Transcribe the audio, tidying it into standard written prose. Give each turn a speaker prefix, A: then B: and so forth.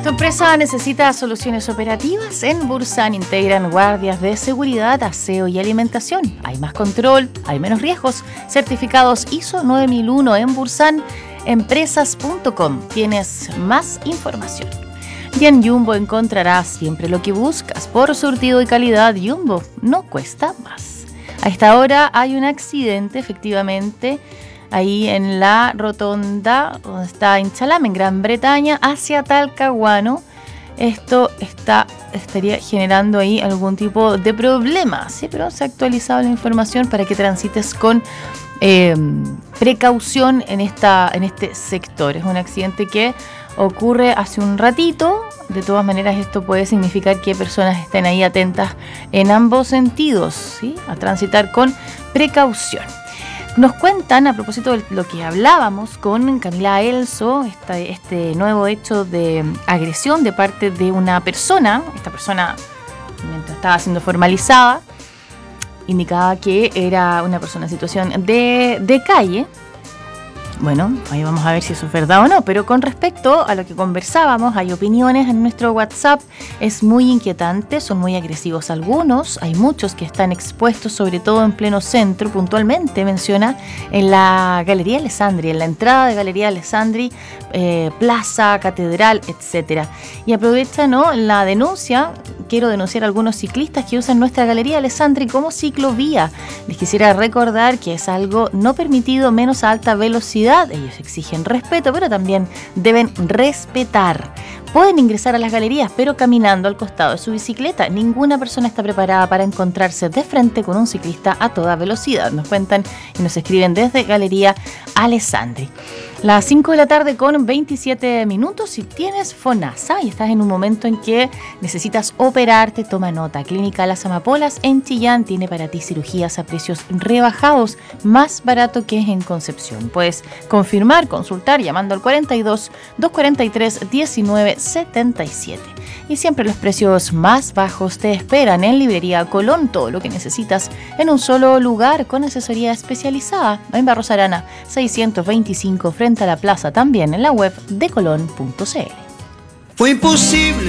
A: Tu empresa necesita soluciones operativas. En Bursan integran guardias de seguridad, aseo y alimentación. Hay más control, hay menos riesgos. Certificados ISO 9001 en Bursan. Empresas.com. Tienes más información. Y en Jumbo encontrarás siempre lo que buscas. Por surtido y calidad, Jumbo no cuesta más. A esta hora hay un accidente, efectivamente, ahí en la rotonda donde está Inchalam, en Gran Bretaña, hacia Talcahuano. Esto estaría generando ahí algún tipo de problema, sí, pero se ha actualizado la información para que transites con precaución en este sector. Es un accidente que ocurre hace un ratito. De todas maneras, esto puede significar que personas estén ahí atentas en ambos sentidos, ¿sí? A transitar con precaución. Nos cuentan, a propósito de lo que hablábamos con Camila Elso, este nuevo hecho de agresión de parte de una persona. Esta persona, mientras estaba siendo formalizada, indicaba que era una persona en situación de calle. Bueno, ahí vamos a ver si eso es verdad o no, pero con respecto a lo que conversábamos, hay opiniones en nuestro WhatsApp, es muy inquietante, son muy agresivos algunos, hay muchos que están expuestos, sobre todo en pleno centro, puntualmente menciona en la Galería Alessandri, en la entrada de Galería Alessandri, Plaza, Catedral, etcétera. Y aprovecha, ¿no?, la denuncia. Quiero denunciar a algunos ciclistas que usan nuestra Galería Alessandri como ciclovía. Les quisiera recordar que es algo no permitido, menos a alta velocidad. Ellos exigen respeto, pero también deben respetar. Pueden ingresar a las galerías, pero caminando al costado de su bicicleta. Ninguna persona está preparada para encontrarse de frente con un ciclista a toda velocidad. Nos cuentan y nos escriben desde Galería Alessandri. Las 5 de la tarde con 27 minutos. Si tienes FONASA y estás en un momento en que necesitas operarte, toma nota. Clínica Las Amapolas en Chillán tiene para ti cirugías a precios rebajados, más barato que en Concepción. Puedes confirmar, consultar llamando al 42 243 1977. Y siempre los precios más bajos te esperan en Librería Colón. Todo lo que necesitas en un solo lugar con asesoría especializada. En Barros Arana 625 frente a la plaza, también en la web de colón.cl.
B: Fue imposible.